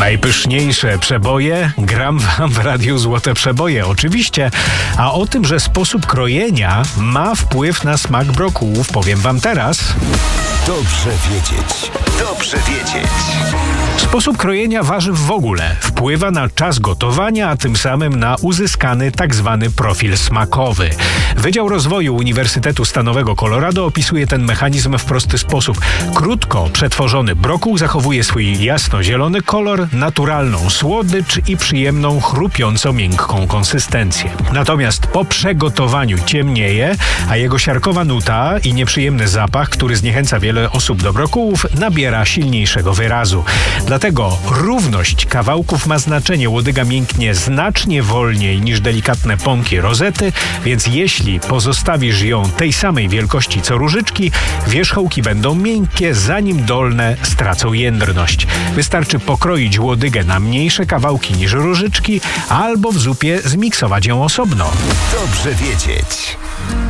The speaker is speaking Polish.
Najpyszniejsze przeboje gram wam w Radiu Złote Przeboje, oczywiście. A o tym, że sposób krojenia ma wpływ na smak brokułów, powiem wam teraz. Dobrze wiedzieć. Dobrze wiedzieć. Sposób krojenia warzyw w ogóle wpływa na czas gotowania, a tym samym na uzyskany tzw. profil smakowy. Wydział Rozwoju Uniwersytetu Stanowego Colorado opisuje ten mechanizm w prosty sposób. Krótko przetworzony brokuł zachowuje swój jasno-zielony kolor, naturalną słodycz i przyjemną, chrupiąco miękką konsystencję. Natomiast po przegotowaniu ciemnieje, a jego siarkowa nuta i nieprzyjemny zapach, który zniechęca wiele osób do brokułów, nabiera silniejszego wyrazu. Dlatego równość kawałków ma znaczenie. Łodyga mięknie znacznie wolniej niż delikatne pąki rozety, więc jeśli pozostawisz ją tej samej wielkości co różyczki, wierzchołki będą miękkie, zanim dolne stracą jędrność. Wystarczy pokroić łodygę na mniejsze kawałki niż różyczki, albo w zupie zmiksować ją osobno. Dobrze wiedzieć.